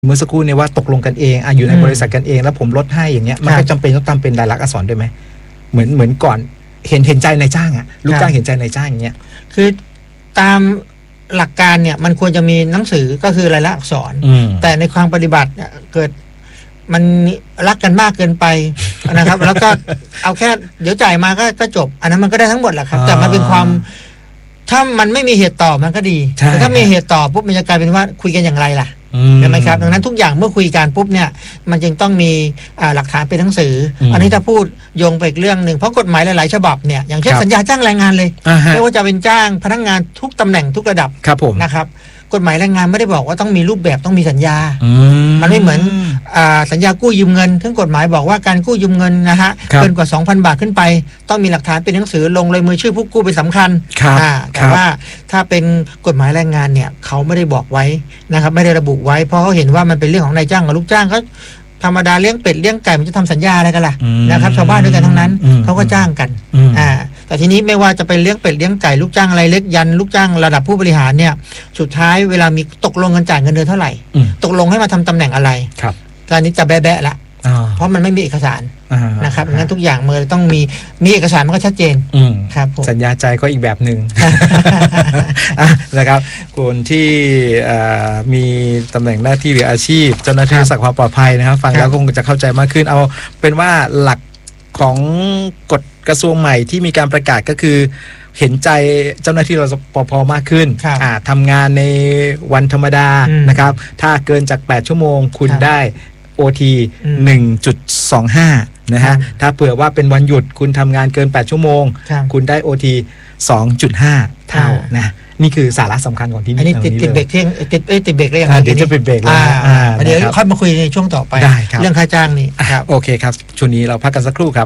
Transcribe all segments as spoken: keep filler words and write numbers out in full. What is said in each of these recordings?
เมื่อสักครู่เนี่ยว่าตกลงกันเองอ่ะอยู่ในบริษัทกันเองแล้วผมลดให้อย่างเงี้ยมันก็จำเป็นต้องทำเป็นลายลักษณ์อักษรด้วยไหมเหมือนเหมือนก่อนเห็นเห็นใจนายจ้างอ่ะลูกจ้างเห็นใจนายจ้างอย่างเงี้ยคือตามหลักการเนี่ยมันควรจะมีหนังสือก็คือลายลักษณ์อักษรแต่ในความปฏิบัติเกิดมันรักกันมากเกินไปนะครับ แล้วก็เอาแค่เดี๋ยวจ่ายมาก็ก็จบอันนั้นมันก็ได้ทั้งหมดแหละครับแต่มันเป็นความถ้ามันไม่มีเหตุต่อมันก็ดีแต่ถ้ามีเหตุต่อปุ๊บมันจะกลายเป็นว่าคุยกันอย่างไรล่ะใช่ไหมครับดังนั้นทุกอย่างเมื่อคุยกันปุ๊บเนี่ยมันจึงต้องมีหลักฐานเป็นหนังสืออันนี้ถ้าพูดโยงไปอีกเรื่องหนึ่งเพราะกฎหมายหลายๆฉบับเนี่ยอย่างเช่นสัญญาจ้างแรงงานเลยไม่ว่าจะเป็นจ้างพนักงานทุกตำแหน่งทุกระดับนะครับกฎหมายแรงงานไม่ได้บอกว่าต้องมีรูปแบบต้องมีสัญญามันไม่เหมือนสัญญากู้ยืมเงินซึ่งกฎหมายบอกว่าการกู้ยืมเงินนะฮะเกินกว่า สองพัน บาทขึ้นไปต้องมีหลักฐานเป็นหนังสือลงลายมือชื่อผู้กู้เป็นสำคัญแต่ว่าถ้าเป็นกฎหมายแรงงานเนี่ยเขาไม่ได้บอกไว้นะครับไม่ได้ระบุไว้เพราะเขาเห็นว่ามันเป็นเรื่องของนายจ้างกับลูกจ้างเขาธรรมดาเลี้ยงเป็ดเลี้ยงไก่มันจะทำสัญญาอะไรกันล่ะนะครับชาวบ้านด้วยกันทั้งนั้นเขาก็จ้างกันอ่าแต่ทีนี้ไม่ว่าจะเป็นเลี้ยงเป็ดเลี้ยงไก่ลูกจ้างอะไรเล็กยันลูกจ้างระดับผู้บริหารเนี่ยสุดท้ายเวลามีตกลงกันจ่ายเงินเดือนเท่าไหร่ตกลงให้มาทำตำแหน่งอะไรครับตอนนี้จะแบะๆละเพราะมันไม่มีเอกสารนะครับงั้นทุกอย่างมันต้องมีมีเอกสารมันก็ชัดเจนครับสัญญาใจก็อีกแบบหนึ่งนะครับคนที่มีตำแหน่งหน้าที่หรืออาชีพเจ้าหน้าที่รักษาความปลอดภัยนะครับฟังแล้วคงจะเข้าใจมากขึ้นเอาเป็นว่าหลักของกฎกระทรวงใหม่ที่มีการประกาศก็คือเห็นใจเจ้าหน้าที่รปภ.มากขึ้นทำงานในวันธรรมดานะครับถ้าเกินจากแปดชั่วโมงคุณได้โอ ที หนึ่งจุดสองห้า นะฮะถ้าเผื่อว่าเป็นวันหยุดคุณทำงานเกินแปดชั่วโมงคุณได้ โอ ที สองจุดห้า เท่านะนี่คือสาระสำคัญของที่นี่อันนี้ติดติดเบรกเที่ยงติดติดเบรกแล้วอย่างเดี๋ยวจะเป็นเบรกแล้วเดี๋ยวค่อยมาคุยในช่วงต่อไปเรื่องค่าจ้างนี่โอเคครับช่วงนี้เราพักกันสักครู่ครับ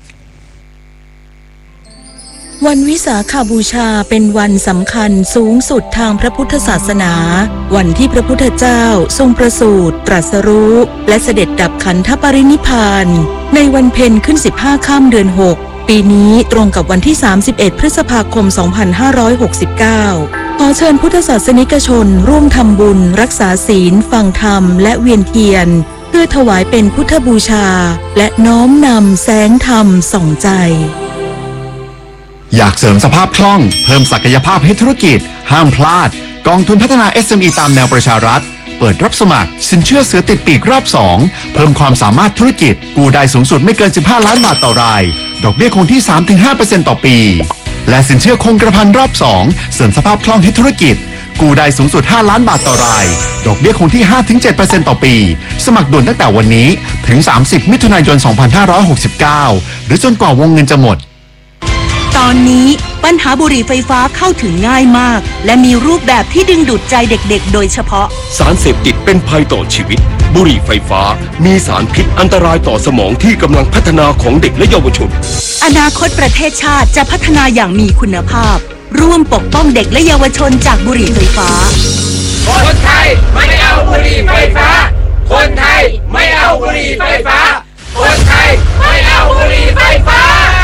วันวิสาขบูชาเป็นวันสำคัญสูงสุดทางพระพุทธศาสนาวันที่พระพุทธเจ้าทรงประสูติตรัสรู้และเสด็จดับขันธปรินิพพานในวันเพ็ญขึ้นสิบห้าค่ำเดือนหกปีนี้ตรงกับวันที่สามสิบเอ็ดพฤษภาคมสองพันห้าร้อยหกสิบเก้าขอเชิญพุทธศาสนิกชนร่วมทำบุญรักษาศีลฟังธรรมและเวียนเทียนเพื่อถวายเป็นพุทธบูชาและน้อมนำแสงธรรมส่องใจอยากเสริมสภาพคล่องเพิ่มศักยภาพให้ธุรกิจห้ามพลาดกองทุนพัฒนา เอส เอ็ม อี ตามแนวประชารัฐเปิดรับสมัครสินเชื่อเสือติดปีกรอบสองเพิ่มความสามารถธุรกิจกู้ได้สูงสุดไม่เกินสิบห้าล้านบาทต่อรายดอกเบี้ยคงที่ สามถึงห้าเปอร์เซ็นต์ ต่อปีและสินเชื่อคงกระพันรอบสองเสริมสภาพคล่องให้ธุรกิจกู้ได้สูงสุดห้าล้านบาทต่อรายดอกเบี้ยคงที่ ห้าถึงเจ็ดเปอร์เซ็นต์ ต่อปีสมัครด่วนตั้งแต่วันนี้ถึงสามสิบมิถุนายนสองพันห้าร้อยหกสิบเก้าหรือจนกว่าวงเงินจะหมดตอนนี้ปัญหาบุหรี่ไฟฟ้าเข้าถึงง่ายมากและมีรูปแบบที่ดึงดูดใจเด็กๆโดยเฉพาะสารเสพติดเป็นภัยต่อชีวิตบุหรี่ไฟฟ้ามีสารพิษอันตรายต่อสมองที่กำลังพัฒนาของเด็กและเยาวชนอนาคตประเทศชาติจะพัฒนาอย่างมีคุณภาพร่วมปกป้องเด็กและเยาวชนจากบุหรี่ไฟฟ้าคนไทยไม่เอาบุหรี่ไฟฟ้าคนไทยไม่เอาบุหรี่ไฟฟ้าคนไทยไม่เอาบุหรี่ไฟฟ้า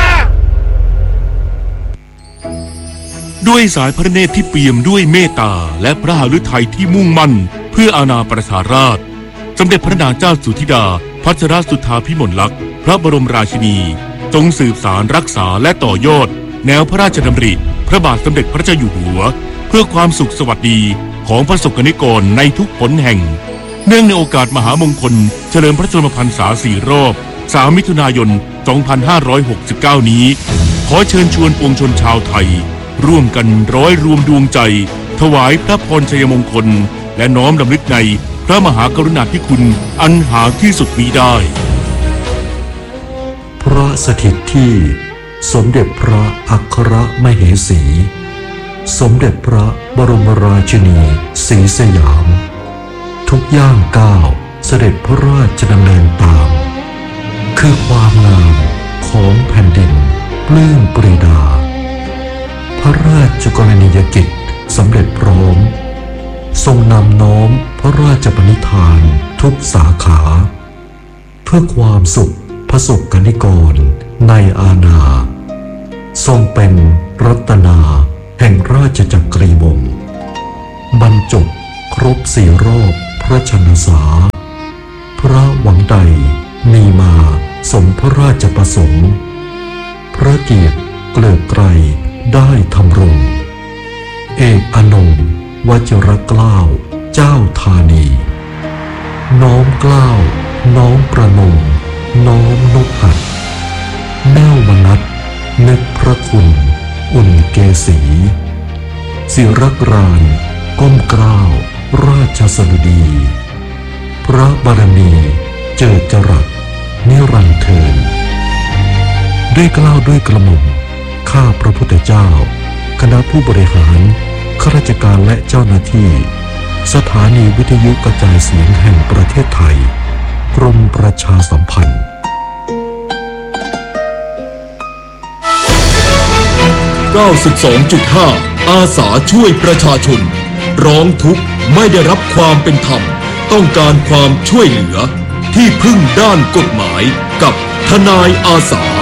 ด้วยสายพระเนตรที่เปี่ยมด้วยเมตตาและพระหฤทัยที่มุ่งมั่นเพื่ออาณาประชาราษฎร์สมเด็จพระนางเจ้าสุธิดาพัชรสุทธาภิมลลักษณ์พระบรมราชินีทรงสืบสารรักษาและต่อยอดแนวพระราชดำริพระบาทสมเด็จพระเจ้าอยู่หัวเพื่อความสุขสวัสดีของประสบกนิกรในทุกหนแห่งเนื่องในโอกาสมหามงคลเฉลิมพระชนมพรรษาสี่รอบสามมิถุนายนสองพันห้าร้อยหกสิบเก้านี้ขอเชิญชวนปวงชนชาวไทยร่วมกันร้อยรวมดวงใจถวายพระพรชัยมงคลและน้อมรำลึกในพระมหากรุณาธิคุณอันหาที่สุดมิได้พระสถิตที่สมเด็จพระอัครมเหสีสมเด็จพระบรมราชินีศรีสยามทุกย่างก้าวเสด็จพระราชดำเนินตามคือความงามของแผ่นดินปลื้มปรีดาพระราชกรณียกิจสำเร็จพร้อมทรงนำน้อมพระราชปณิธานทุกสาขาเพื่อความสุขประสบกนิกรในอาณาทรงเป็นรัตนาแห่งราชจักรีวงศ์บรรจบครบสี่รอบพระชนสาพระหวังใดมีมาสมพระราชประสงค์พระเกียรติเกลิกไกรได้ทำรงเอกอนงค์วจิรเกล้าเจ้าธานีน้อมเกล้าน้อมประนมน้อมนกหัดแน่วมนัสนึกพระคุณอุ่นเกษีศิรกรานก้มเกล้าราชสดุดีพระบารมีเจิดจรัสนิรันดร์เทินด้วยเกล้าด้วยกระหม่อมข้าพระพุทธเจ้าคณะผู้บริหารข้าราชการและเจ้าหน้าที่สถานีวิทยุกระจายเสียงแห่งประเทศไทยกรมประชาสัมพันธ์เก้าสิบสองจุดห้า อาสาช่วยประชาชนร้องทุกข์ไม่ได้รับความเป็นธรรมต้องการความช่วยเหลือที่พึ่งด้านกฎหมายกับทนายอาสา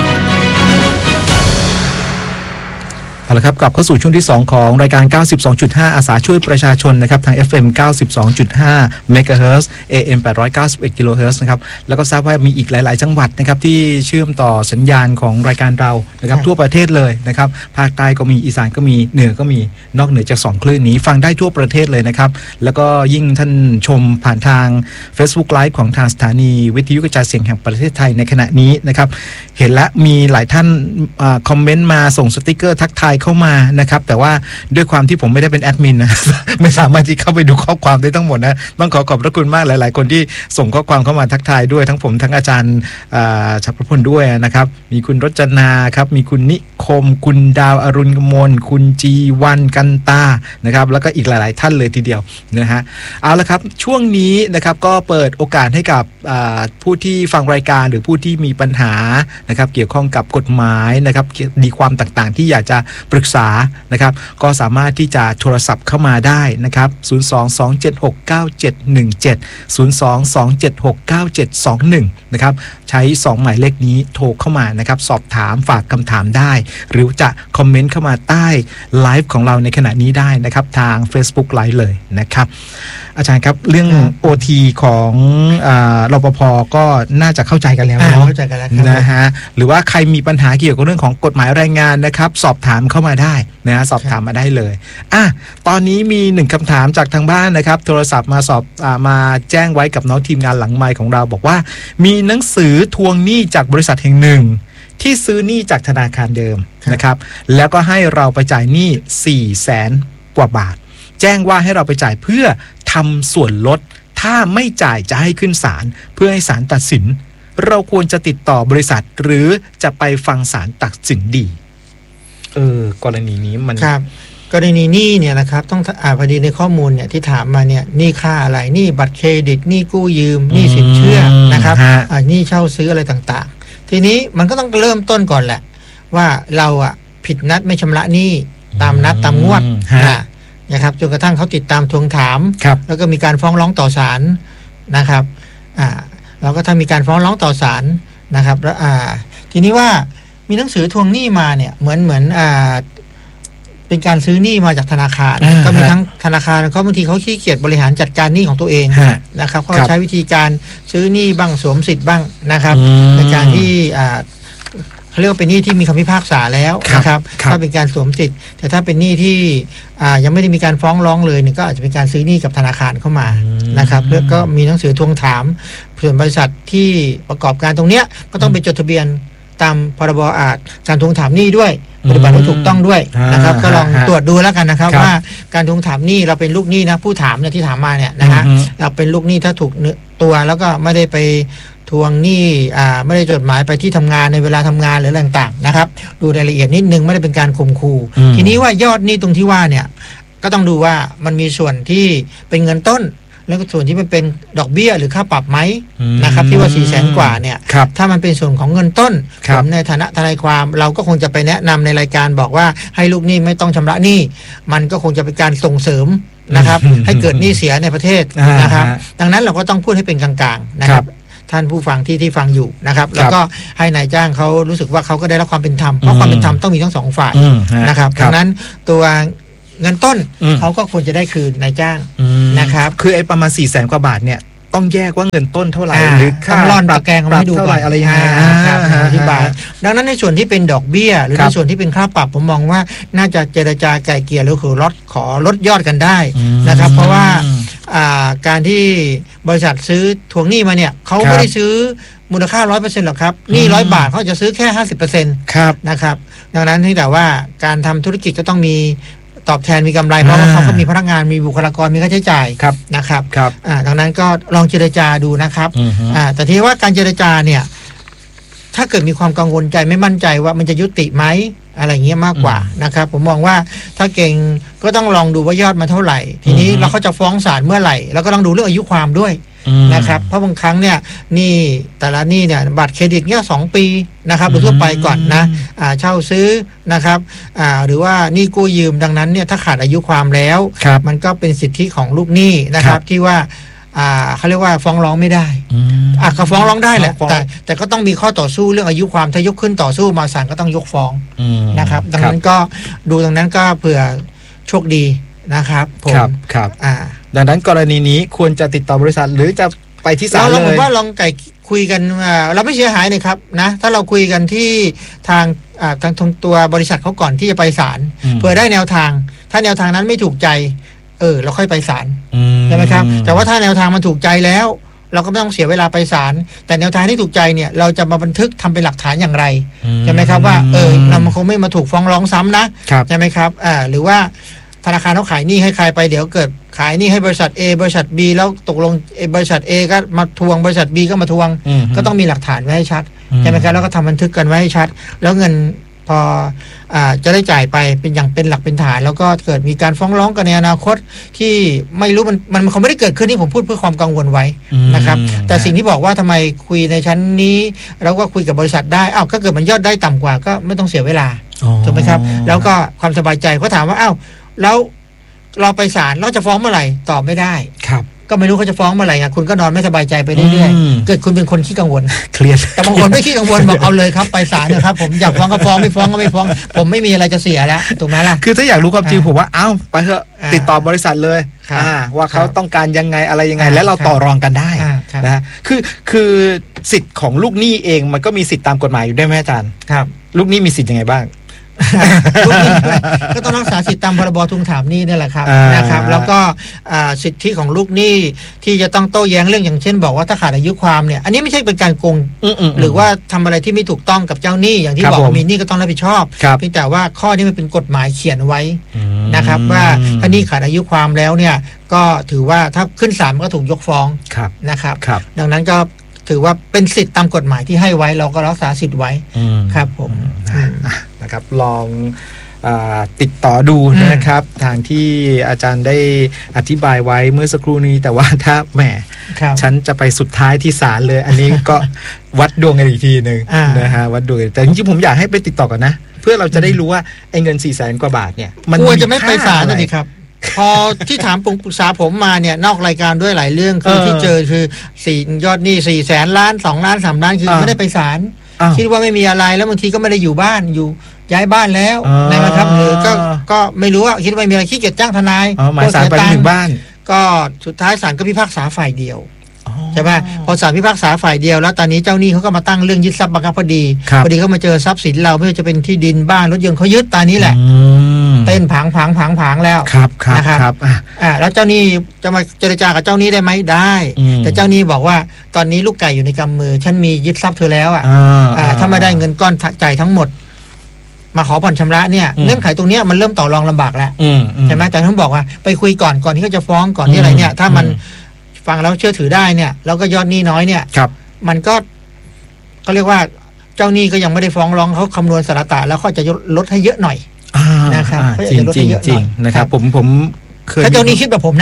เอาละครับกลับเข้าสู่ช่วงที่สองของรายการ เก้าสิบสองจุดห้า อาสาช่วยประชาชนนะครับทาง เอฟ เอ็ม เก้าสิบสองจุดห้า เมกะเฮิรตซ์ เอ เอ็ม แปดร้อยเก้าสิบเอ็ด กิโลเฮิรตซ์นะครับแล้วก็ทราบว่ามีอีกหลายๆจังหวัดนะครับที่เชื่อมต่อสัญญาณของรายการเรานะครับทั่วประเทศเลยนะครับภาคใต้ก็มีอีสานก็มีเหนือก็มีนอกเหนือจากสองคลื่นนี้ฟังได้ทั่วประเทศเลยนะครับแล้วก็ยิ่งท่านชมผ่านทาง Facebook Live ของทางสถานีวิทยุกระจายเสียงแห่งประเทศไทยในขณะนี้นะครับเห็นและมีหลายท่านคอมเมนต์มาส่งสติกเกอร์ทักทายเข้ามานะครับแต่ว่าด้วยความที่ผมไม่ได้เป็นแอดมินนะ ไม่สามารถที่เข้าไปดูข้อความได้ทั้งหมดนะต้องขอขอบพระคุณมากหลายๆคนที่ส่งข้อความเข้ามาทักทายด้วยทั้งผมทั้งอาจารย์ชัพพลด้วยนะครับมีคุณรจนาครับมีคุณนิคมคุณดาวอรุณกมลคุณจีวันกันตานะครับแล้วก็อีกหลายๆท่านเลยทีเดียวนะฮะเอาละครับช่วงนี้นะครับก็เปิดโอกาสให้กับผู้ที่ฟังรายการหรือผู้ที่มีปัญหานะครับเกี่ยวข้องกับกฎหมายนะครับดีความต่างๆที่อยากจะปรึกษานะครับก็สามารถที่จะโทรศัพท์เข้ามาได้นะครับศูนย์ สอง สอง เจ็ด หก เก้า เจ็ด หนึ่ง เจ็ด ศูนย์ สอง สอง เจ็ด หก เก้า เจ็ด สอง หนึ่งนะครับใช้สองหมายเลขนี้โทรเข้ามานะครับสอบถามฝากคำถามได้หรือจะคอมเมนต์เข้ามาใต้ไลฟ์ของเราในขณะนี้ได้นะครับทาง Facebook Live เลยนะครับอาจารย์ครับเรื่อง โอ ที ของรปภก็น่าจะเข้าใจกันแล้วเนาะเข้าใจกันแล้วนะฮะหรือว่าใครมีปัญหาเกี่ยวกับเรื่องของกฎหมายแรงงานนะครับสอบถามเข้ามาได้นะฮะสอบถามมาได้เลยอ่ะตอนนี้มีหนึ่งคำถามจากทางบ้านนะครับโทรศัพท์มาสอบอ่ามาแจ้งไว้กับน้องทีมงานหลังไมค์ของเราบอกว่ามีหนังสือทวงหนี้จากบริษัทแห่งหนึ่งที่ซื้อหนี้จากธนาคารเดิมนะครับแล้วก็ให้เราไปจ่ายหนี้ สี่แสน กว่าบาทแจ้งว่าให้เราไปจ่ายเพื่อทำส่วนลดถ้าไม่จ่ายจะให้ขึ้นศาลเพื่อให้ศาลตัดสินเราควรจะติดต่อบริษัทหรือจะไปฟังศาลตัดสินดีเออกรณีนี้มันครับกรณีหนี้เนี่ยนะครับต้องอ่าพอดีในข้อมูลเนี่ยที่ถามมาเนี่ยหนี้ค่าอะไรหนี้บัตรเครดิตหนี้กู้ยืมหนี้สินเชื่อนะครับอ่าหนี้เช่าซื้ออะไรต่างๆทีนี้มันก็ต้องเริ่มต้นก่อนแหละว่าเราอ่ะผิดนัดไม่ชำระหนี้ตามนัดตามงวดนะครับจนกระทั่งเขาติดตามทวงถามแล้วก็มีการฟ้องร้องต่อศาลนะครับอ่าแล้วก็ถ้ามีการฟ้องร้องต่อศาลนะครับแล้วอ่าทีนี้ว่ามีหนังสือทวงหนี้มาเนี่ยเหมือนเหมือนอ่าเป็นการซื้อหนี้มาจากธนาคารก็มีทั้งธนาคารเขาบางทีเขาขี้เกียจบริหารจัดการหนี้ของตัวเองนะครับเขาใช้วิธีการซื้อหนี้บ้างสวมสิทธิ์บ้างนะครับในการที่อ่าเขาเรียกว่าเป็นหนี้ที่มีคำพิพากษาแล้วนะครับถ้าเป็นการสวมสิทธิ์แต่ถ้าเป็นหนี้ที่อ่ายังไม่ได้มีการฟ้องร้องเลยเนี่ยก็อาจจะเป็นการซื้อหนี้กับธนาคารเข้ามานะครับแล้วก็มีหนังสือทวงถามส่วนบริษัทที่ประกอบการตรงเนี้ยก็ต้องไปจดทะเบียนตามพรบอาชญการทวงถามหนี้ด้วยปฏิบัติให้ถูกต้องด้วยนะครับก็ลองตรวจดูแล้วกันนะครับว่าการทวงถามหนี้เราเป็นลูกหนี้นะผู้ถามเนี่ยที่ถามมาเนี่ยนะฮะเราเป็นลูกหนี้ถ้าถูกตัวแล้วก็ไม่ได้ไปทวงหนี้อ่าไม่ได้จดหมายไปที่ทำงานในเวลาทำงานหรืออะไรต่างๆนะครับดูรายละเอียดนิดนึงไม่ได้เป็นการข่มขู่ทีนี้ว่ายอดหนี้ตรงที่ว่าเนี่ยก็ต้องดูว่ามันมีส่วนที่เป็นเงินต้นแล้วก็ส่วนที่มันเป็นดอกเบี้ยหรือค่าปรับไหมนะครับที่ว่าสี่แสนกว่าเนี่ยถ้ามันเป็นส่วนของเงินต้นผมในฐานะทนายความเราก็คงจะไปแนะนำในรายการบอกว่าให้ลูกหนี้ไม่ต้องชำระหนี้มันก็คงจะเป็นการส่งเสริมนะครับให้เกิดหนี้เสียในประเทศนะครับดังนั้นเราก็ต้องพูดให้เป็นกลางๆนะครับท่านผู้ฟังที่ที่ฟังอยู่นะครับแล้วก็ให้นายจ้างเขารู้สึกว่าเขาก็ได้รับความเป็นธรรมเพราะความเป็นธรรมต้องมีทั้งสองฝ่ายนะครับดังนั้นตัวเงินต้นอืมเขาก็ควรจะได้คืนนายจ้างอืมนะครับคือไอ้ประมาณสี่แสนกว่าบาทเนี่ยต้องแยกว่าเงินต้นเท่าไหร่อ่าหรือค่าต้องร่อนปรัตะแกรงเอาปรัให้ดูเท่าก่ไหอร่นอะไรยังไงอ่าครับอ่าอธิบายดังนั้นในส่วนที่เป็นดอกเบี้ย หรือครัในบส่วนที่เป็นค่าปรับผมมองว่าน่าจะเจรจาไกล่เกลี่ยหรือคือลดขอลดยอดกันได้อืมนะครับ เพราะว่าอ่าการที่บริษัทซื้อทวงหนี้มาเนี่ยเขาครับไม่ได้ซื้อมูลค่าร้อยเปอร์เซ็นต์หรอกครับหนี้ร้อยบาทเขาจะซื้อแค่ห้าสิบเปอร์เซ็นต์ครับนะครับดังนั้นที่แต่ว่าการทำธุรกิจก็ต้องมีตอบแทนมีกำไรเพราะว่าเขาก็มีพนักงานมีบุคลากรมีค่าใช้จ่ายครับนะครับครับอ่าดังนั้นก็ลองเจรจาดูนะครับอือฮึอ่าแต่ทีว่าการเจรจาเนี่ยถ้าเกิดมีความกังวลใจไม่มั่นใจว่ามันจะยุติไหมอะไรเงี้ยมากกว่านะครับผมมองว่าถ้าเก่งก็ต้องลองดูว่ายอดมาเท่าไหร่ ทีนี้อือฮึเราเขาจะฟ้องศาลเมื่อไหร่แล้วก็ต้องดูเรื่องอายุความด้วยอืมนะครับเพราะบางครั้งเนี่ยหนี่แต่ละหนี่เนี่ยบัตรเครดิตเนี่ยสองปีนะครับโดยทั่วไปก่อนนะอ่าเช่าซื้อนะครับอ่าหรือว่าหนี้กู้ยืมดังนั้นเนี่ยถ้าขาดอายุความแล้วครับมันก็เป็นสิทธิของลูกหนี้นะคครัรับบ ที่ว่าอ่าเขาเรียกว่าฟ้องร้องไม่ได้อืมอ่ะก็ฟ้องร้องได้แหละฟ้องแต่แต่ก็ต้องมีข้อต่อสู้เรื่องอายุความถ้ายกขึ้นต่อสู้มาศาลก็ต้องยกฟ้องอืมนะครับดังนั้นก็ดูตรงนั้นก็เผื่อโชคดีนะครับผมครับครับอ่าดังนั้นกรณีนี้ควรจะติดต่อบริษัทหรือจะไปที่ศาเราลเราเลผมยว่าลองไก่คุยกันอ่าเราไม่เสียหายเลยครับนะถ้าเราคุยกันที่ทางอ่าทางทางตัวบริษัทเขาก่อนที่จะไปศาลอืมเผื่อได้แนวทาง ถ้าแนวทางนั้นไม่ถูกใจเออเราค่อยไปศาลอืใช่ไหมครับแต่ว่าถ้าแนวทางมันถูกใจแล้ว เราก็ไม่ต้องเสียเวลาไปศาลแต่แนวทางที่ถูกใจเนี่ยเราจะมาบันทึกทำเป็นหลักฐานอย่างไรใช่ไหมครับว่าเออเรามันคงไม่มาถูกฟ้องร้องซ้ำนะครับ ใช่ไหมครับอ่าหรือว่าธนาคารเขาขายหนี้ให้ใครไปเดี๋ยวเกิดขายหนี้ให้บริษัท A บริษัท B แล้วตกลงเอ่อบริษัท A ก็มาทวงบริษัท B ก็มาทวงอืมก็ต้องมีหลักฐานไว้ให้ชัดอืมใช่ไหมครับแล้วก็ทำบันทึกกันไว้ให้ชัด แล้วเงินพออ่าจะได้จ่ายไปเป็นอย่างเป็นหลักเป็นฐาน แล้วก็เกิดมีการฟ้องร้องกันในอนาคตที่ไม่รู้มันมันมันคงไม่ได้เกิดขึ้นที่ผมพูดเพื่อความกังวลไว้นะครับอืมแต่สิ่งที่บอกว่าทำไมคุยในชั้นนี้เราก็คุยกับบริษัทได้อ้าวก็เกิดมันยอดได้ต่ำกว่าก็ไม่ต้องเสียเวลาอ๋อถูกไหมครับ แล้วก็ความสบายใจเขาถามว่าอ้าวแล้วเราไปศาลเราจะฟ้องเมื่อไหร่ตอบไม่ได้ครับก็ไม่รู้เขาจะฟ้องเมื่อไหร่ไงคุณก็นอนไม่สบายใจไปเรื่อยอืมๆเกิดคุณเป็นคนขี้กังวลเครียดแต่บางคนไม่ขี้กังวลบอกเอาเลยครับไปศาลนะครับผมอยากฟ้องก็ฟ้องไม่ฟ้องก็ไม่ฟ้อง ผมไม่มีอะไรจะเสียแล้วถูกไหมล่ะคือถ้าอยากรู้ความจริงอ่าผมว่าเอ้าไปเถอะอ่าติดต่อบริษัทเลยครับอ่าว่าเขาครับต้องการยังไงอะไรยังไงอ่าแล้วเราครับต่อรองกันได้อ่าครับนะฮะคือคือสิทธิ์ของลูกหนี้เองมันก็มีสิทธิ์ตามกฎหมายอยู่ด้วยไหมอาจารย์ครับลูกหนี้มีสิทธิ์ยังไงบ้างลูกหนี้ก็ต้องรักษาสิทธิตามพรบทวงถามหนี้นี่แหละครับอ่านนะครับ แล้วก็อ่าสิทธิของลูกหนี้ที่จะต้องโต้แย้งเรื่องอย่างเช่น บอกว่าถ้าขาดอายุความเนี่ยอันนี้ไม่ใช่เป็นการโกงมๆๆหรือว่าทำอะไรที่ไม่ถูกต้องกับเจ้าหนี้อย่างที่ครับบอกผมว่ามีหนี้ก็ต้องรับผิดชอบครับเพียงแต่ว่าข้อนี้มันเป็นกฎหมายเขียนไว้อืมนะครับ ว่าถ้าหนี้ขาดอายุความแล้วเนี่ยก็ถือว่าถ้าขึ้นศาลมันก็ถูกยกฟ้องครับนะครับครับดังนั้นก็ถือว่าเป็นสิทธิตามกฎหมายที่ให้ไว้เราก็รักษาสิทธิ์ไว้อืมครับผมอ่ะนะครับลองอาติดต่อดูอืมนะครับ ทางที่อาจารย์ได้อธิบายไว้เมื่อสักครู่นี้ แต่ว่าถ้าแหมครับฉันจะไปสุดท้ายที่ศาลเลย อันนี้ก็ วัดดวงกันอีกทีหนึ่งอ่านนะฮะวัดดวงแต่จริงๆผมอยากให้ไปติดต่อกันนะ เพื่อเราจะได้รู้ว่าไอ้เงินสี่แสนกว่าบาทเนี่ยมันควรจะไม่ไปศาลค่นะอะรดิครับ พอที่ถามปรึกษาผมมาเนี่ยนอกรายการด้วยหลายเรื่องคือเออที่เจอคือสี่ยอดหนี้สี่แสนล้านสองล้านสามล้านคืออ่าไม่ได้ไปศาลอ้าวคิดว่าไม่มีอะไรแล้วบางทีก็ไม่ได้อยู่บ้านอยู่ย้ายบ้านแล้วอ่านนะครับหรือก็ก็ไม่รู้ว่าคิดว่าไม่มีอะไรขี้เกียจจ้างทนายอ๋อหมายสารไปกลัวเสีไม่ตังถึค์งบ้านก็สุดท้ายศาลก็พิพากษาฝ่ายเดียวอ๋อใช่ไหมพอศาลพิพากษาฝ่ายเดียวแล้วตอนนี้เจ้าหนี้เขาก็มาตั้งเรื่องยึดทรัพย์บังคับคดีครับพอดีเขามาเจอทรัพย์สินเราไม่ว่าจะเป็นที่ดินบ้านรถยนต์เขายึดตอนนี้แหละอืมเต้นผางผางผางผางแล้วครับครับนะครับครับอ่ะอ่าแล้วเจ้าหนี้จะมาเจรจากับเจ้าหนี้ได้ไหมได้อืมแต่เจ้าหนี้บอกว่าตอนนี้ลูกไก่อยู่ในกำมือฉันมียึดทรัพย์เธอแล้วอ่ะอ่าอ่าถ้าไม่ได้เงินก้อนจ่ายทั้งหมด มาขอผ่อนชำระเนี่ยอืมเงื่อนไขตรงเนี้ยมันเริ่มต่อรองลำบากแล้วอืมอืใช่ไหมแต่ท่านบอกว่าไปคุยก่อนก่อนที่เขาจะฟ้องก่อนที่อะไรเนี่ย ถ้ามันอืมฟังแล้วเชื่อถือได้เนี่ยแล้วก็ยอดหนี้น้อยเนี่ยครับมันก็เขาเรียกว่าเจ้าหนี้ก็ยังไม่ได้ฟ้องร้องเขาคำนวณสารตะแล้วก็จะลดให้เยอะหน่อยอ่านะครับอ่าเขาจริงจะลดจริให้งเยอะจริงหน่อยนะครับครับผมผมเคยถ้าเจ้าหนี้คิดแบบผมนะ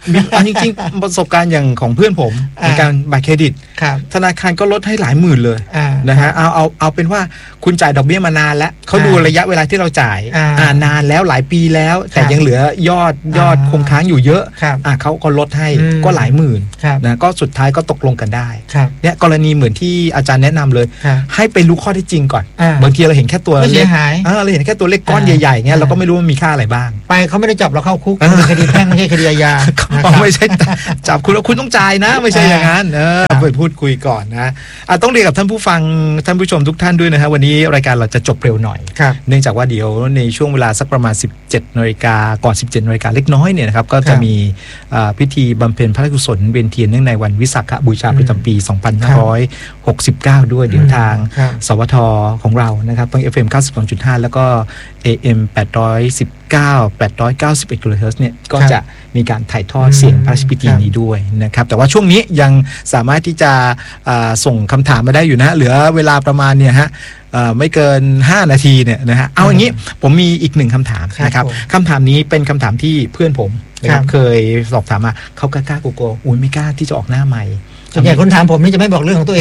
มีอันจริงๆประสบการณ์อย่างของเพื่อนผมในการบัตรเครดิตธนาคารก็ลดให้หลายหมื่นเลยนะฮะเอาเอาเอาเป็นว่าคุณจ่ายดอกเบี้ยมานานแล้วเขาดูระยะเวลาที่เราจ่ายนานแล้วหลายปีแล้วแต่ยังเหลือยอดยอดคงค้างอยู่เยอะเขาก็ลดให้ก็หลายหมื่นนะก็สุดท้ายก็ตกลงกันได้เนี่ยกรณีเหมือนที่อาจารย์แนะนำเลยให้ไปรู้ข้อเท็จจริงก่อนบางทีเราเห็นแค่ตัวเล็กเราเห็นแค่ตัวเลขก้อนใหญ่ๆเงี้ยเราก็ไม่รู้ว่ามีค่าอะไรบ้างไปเขาไม่ได้จับเราเข้าคุกคดีแพ่งไม่ใช่คดีอาญาไม่ใช่จับคุณแล้วคุณต้องจ่ายนะไม่ใช่อย่างนั้นเออไปพูดคุยก่อนนะต้องเรียนกับท่านผู้ฟังท่านผู้ชมทุกท่านด้วยนะฮะวันนี้รายการเราจะจบเร็วหน่อยเนื่องจากว่าเดี๋ยวในช่วงเวลาสักประมาณ สิบเจ็ดนาฬิกาก่อน สิบเจ็ดนาฬิกาเล็กน้อยเนี่ยนะครับก็จะมีพิธีบำเพ็ญพระราชกุศลเวียนเทียนเนื่องในวันวิสาขบูชาประจำปีสองพันห้าร้อยหกสิบเก้าด้วยเดี๋ยวทางสวทของเรานะครับตั้ง เอฟ เอ็ม เก้าสิบสองจุดห้า แล้วก็ เอ เอ็ม แปดร้อยสิบเก้า แปดร้อยเก้าสิบเอ็ด กิโลเฮิรตซ์เนี่ยก็จะมีการถ่ายทอดเสียงพระราชพิธีนี้ด้วยนะครับแต่ว่าช่วงนี้ยังสามารถที่จะส่งคำถามมาได้อยู่นะเหลือเวลาประมาณเนี่ยฮะไม่เกินห้านาทีเนี่ยนะฮะเอาอย่างนี้ผมมีอีกหนึ่งคำถามนะครับคำถามนี้เป็นคำถามที่เพื่อนผมนะครับเคยสอบถามมาเขากล้ากลัวๆอุ้ยไม่กล้าที่จะออกหน้าไมค์ส่วนใหญ่คนถามผมนี่จะไม่บอกเรื่องของตัวเอง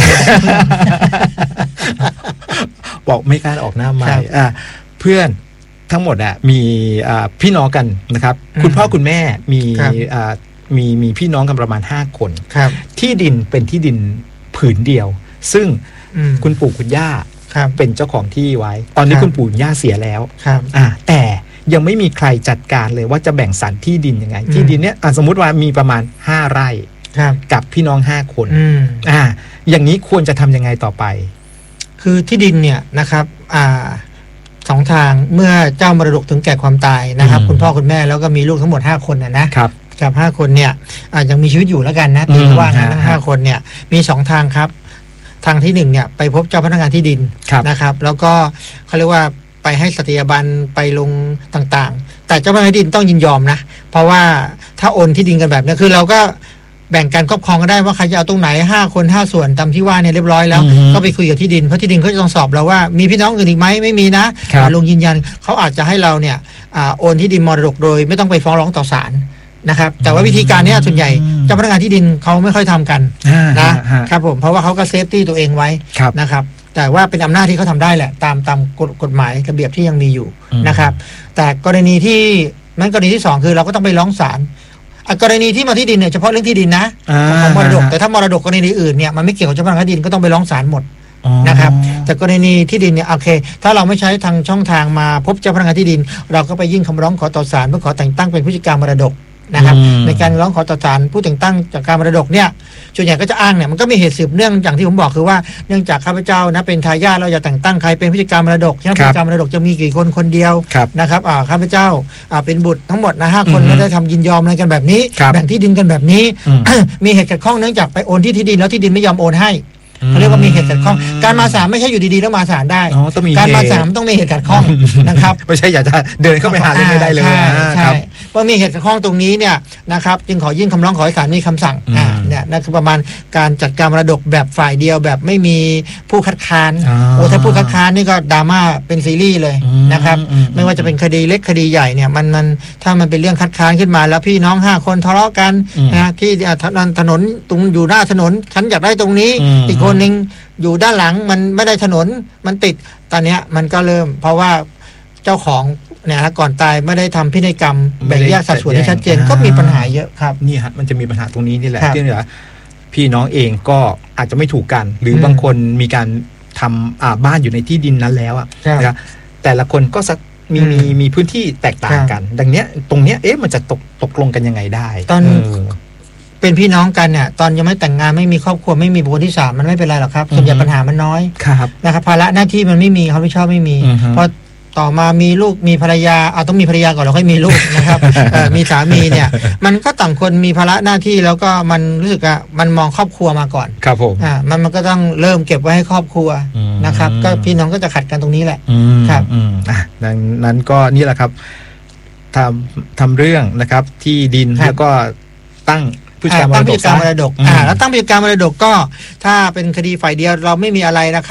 บอกไม่กล้าออกหน้าไมค์เพื่อนทั้งหมดอ่ะมีพี่น้องกันนะครับคุณพ่อคุณแม่มีมีมีพี่น้องกันประมาณห้าคนที่ดินเป็นที่ดินผืนเดียวซึ่งคุณปู่คุณย่าเป็นเจ้าของที่ไว้ตอนนี้คุณปู่คุณย่าเสียแล้วแต่ยังไม่มีใครจัดการเลยว่าจะแบ่งสรรที่ดินยังไงที่ดินเนี้ยสมมติว่ามีประมาณห้าไร่กับพี่น้องห้าคนอ่าอย่างนี้ควรจะทำยังไงต่อไปคือที่ดินเนี่ยนะครับอ่าสองทางเมื่อเจ้ามรดกถึงแก่ความตายนะครับคุณพ่อคุณแม่แล้วก็มีลูกทั้งหมดห้าคนนะนะครับกับห้าคนเนี่ยยังมีชีวิตอยู่แล้วกันนะตีว่างั้นทั้งห้าคนเนี่ยมีสองทางครับทางที่หนึ่งเนี่ยไปพบเจ้าพนักงานที่ดินนะครับแล้วก็เขาเรียกว่าไปให้สัตยาบันไปลงต่างๆแต่เจ้าพนักงานที่ดินต้องยินยอมนะเพราะว่าถ้าโอนที่ดินกันแบบนี้คือเราก็แบ่งการครอบครองก็ได้ว่าใครจะเอาตรงไหนห้าคนห้าส่วนตามที่ว่าเนี่ยเรียบร้อยแล้วก็ไปคุยกับที่ดินเพราะที่ดินเขาจะต้องสอบเราว่ามีพี่น้องอื่นอีกไหมไม่มีนะลงยืนยันเขาอาจจะให้เราเนี่ยโอนที่ดินมรดกโดยไม่ต้องไปฟ้องร้องต่อศาลนะครับแต่ว่าวิธีการนี้ส่วนใหญ่เจ้าพนักงานที่ดินเขาไม่ค่อยทำกันนะครับผมเพราะว่าเขาก็เซฟตี้ตัวเองไว้นะครับแต่ว่าเป็นอำนาจที่เขาทำได้แหละตามตามกฎหมายระเบียบที่ยังมีอยู่นะครับแต่กรณีที่นั้นกรณีที่สองคือเราก็ต้องไปร้องศาลกรณีที่มาที่ดินเนี่ยเฉพาะเรื่องที่ดินนะของมรดกแต่ถ้ามรดกกรณีอื่นเนี่ยมันไม่เกี่ยวกับเจ้าพนักงานที่ดินก็ต้องไปร้องศาลหมดนะครับแต่กรณีที่ดินเนี่ยโอเคถ้าเราไม่ใช้ทางช่องทางมาพบเจ้าพนักงานที่ดินเราก็ไปยื่นคำร้องขอต่อศาลเพื่อขอแต่งตั้งเป็นผู้จัดการมรดกนะครับในการร้องขอต่อศาลผู้แต่งตั้งจากการมรดกเนี่ยส่วนใหญ่ก็จะอ้างเนี่ยมันก็มีเหตุสืบเนื่องอย่างที่ผมบอกคือว่าเนื่องจากข้าพเจ้านะเป็นทายาทเราจะแต่งตั้งใครเป็นผู้จัดการมรดกใช่ไหมผู้จัดการมรดกจะมีกี่คนคนเดียวนะครับอ่าข้าพเจ้าอ่าเป็นบุตรทั้งหมดนะห้าคนไม่ได้ทำยินยอมอะไรกันแบบนี้แบ่งที่ดินกันแบบนี้ มีเหตุขัดข้องเนื่องจากไปโอนที่ที่ดินแล้วที่ดินไม่ยอมโอนให้เขาเรียกว่ามีเหตุขัดข้องการมาศาลไม่ใช่อยู่ดีๆแล้วมาศาลได้การมาศาลต้องมีเหตุขัดข้องนะครับไม่ใช่อยากจะเดินเข้าไปหาเรื่องไม่ได้เลยใช่เพราะมีเหตุขัดข้องตรงนี้เนี่ยนะครับจึงขอยื่นคำร้องขอให้ศาลมีคำสั่งอ่าเนี่ยนั่นคือประมาณการจัดการมรดกแบบฝ่ายเดียวแบบไม่มีผู้คัดค้านโอ้ถ้าผู้คัดค้านนี่ก็ดราม่าเป็นซีรีส์เลยนะครับไม่ว่าจะเป็นคดีเล็กคดีใหญ่เนี่ยมันมันถ้ามันเป็นเรื่องคัดค้านขึ้นมาแล้วพี่น้องห้าคนทะเลาะกันนะที่ถนนตรงอยู่หน้าถนนฉันอยากได้ตรงนี้อีกคนนึงอยู่ด้านหลังมันไม่ได้ถนนมันติดตอนนี้มันก็เริ่มเพราะว่าเจ้าของเนี่ยก่อนตายไม่ได้ทำพินัยกรรมแบ่งแยกสัดส่วนให้ชัดเจนก็มีปัญหาเยอะครับนี่ฮะมันจะมีปัญหาตรงนี้นี่แหละที่เหลือพี่น้องเองก็อาจจะไม่ถูกกันหรือบางคนมีการทำอ่าบ้านอยู่ในที่ดินนั้นแล้วอ่ะนะครับแต่ละคนก็มีมีมีพื้นที่แตกต่างกันดังเนี้ยตรงเนี้ยเอ๊ะมันจะตกตกลงกันยังไงได้ตอนเป็นพี่น้องกันเนี่ยตอนยังไม่แต่งงานไม่มีครอบครัวไม่มีบุคคลที่สามมันไม่เป็นไรหรอกครับส่วนใหญ่ปัญหามันน้อยนะครับภาระหน้าที่มันไม่มีเขาไม่ชอบไม่มีพอต่อมามีลูกมีภรรยาเอาต้องมีภรรยาก่อนแล้วค่อยมีลูกนะครับมีสามีเนี่ยมันก็ต่างคนมีภาระหน้าที่แล้วก็มันรู้สึกว่ามันมองครอบครัวมาก่อนครับผมอ่ามันมันก็ต้องเริ่มเก็บไว้ให้ครอบครัวนะครับก็พี่น้องก็จะขัดกันตรงนี้แหละครับอ่าดังนั้นก็นี่แหละครับทำทำเรื่องนะครับที่ดินแล้วก็ตั้งผู้จัดการมรดกอ่าแล้วตั้งผู้จัดการมรดกอ่าแล้วตั้งผู้จัดการมรดกก็ถ้าเป็นคดีฝ่ายเดียวเราไม่มีอะไรนะครับ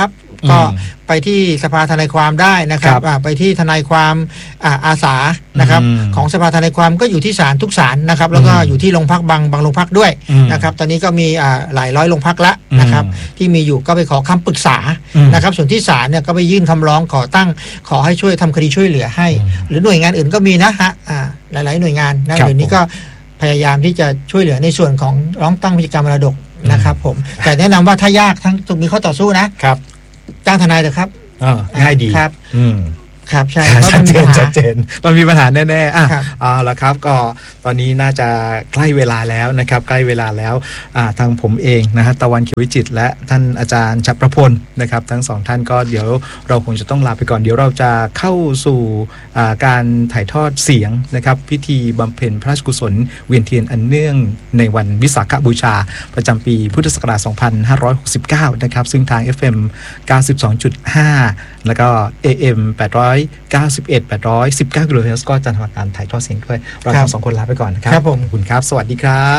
ก็ไปที่สภาทนายความได้นะครับไปที่ทนายความอาอาสานะครับของสภาทนายความก็อยู่ที่ศาลทุกศาลนะครับแล้วก็อยู่ที่โรงพักบางบางโรงพักด้วยนะครับตอนนี้ก็มีหลายร้อยโรงพักละนะครับที่มีอยู่ก็ไปขอคำปรึกษานะครับส่วนที่ศาลเนี่ยก็ไปยื่นคำร้องขอตั้งขอให้ช่วยทำคดีช่วยเหลือให้หรือหน่วยงานอื่นก็มีนะฮะหลายๆหน่วยงานนะเดี๋ยวนี้ก็พยายามที่จะช่วยเหลือในส่วนของร้องตั้งกิจกรรมมรดกนะครับผมแต่แนะนำว่าถ้ายากทั้งตรงนี้ข้อต่อสู้นะครับจ้างทนายเถอะครับง่ายดีครับอืมครับใช่ชัดเจนชัดเจนมันมีปัญหาแน่ๆอ่ะเอาละครับก็ตอนนี้น่าจะใกล้เวลาแล้วนะครับใกล้เวลาแล้วอ่าทางผมเองนะฮะตะวันเขียววิจิตรและท่านอาจารย์ชัพประพลนะครับทั้งสองท่านก็เดี๋ยวเราคงจะต้องลาไปก่อนเดี๋ยวเราจะเข้าสู่อ่าการถ่ายทอดเสียงนะครับพิธีบำเพ็ญพระราชกุศลเวียนเทียนอันเนื่องในวันวิสาขบูชาประจำปีพุทธศักราชสองพันห้าร้อยหกสิบเก้านะครับซึ่งทาง เอฟ เอ็ม เก้าสิบสองจุดห้า แล้วก็ เอ เอ็ม แปดร้อยเก้าสิบเอ็ด แปดร้อยสิบเก้ากิโลเฮิรตซ์ก็จะทำการถ่ายทอดเสียงด้วยเราทั้งสองคนลาไปก่อนนะครับครับผมขอบคุณครับสวัสดีครับ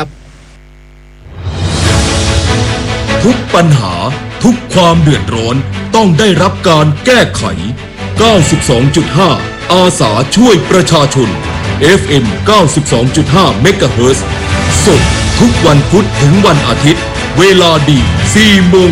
ทุกปัญหาทุกความเดือดร้อนต้องได้รับการแก้ไข เก้าสิบสองจุดห้า อาสาช่วยประชาชน เอฟ เอ็ม เก้าสิบสองจุดห้า เมกะเฮิรตซ์สดทุกวันพุธถึงวันอาทิตย์เวลาดี สี่โมง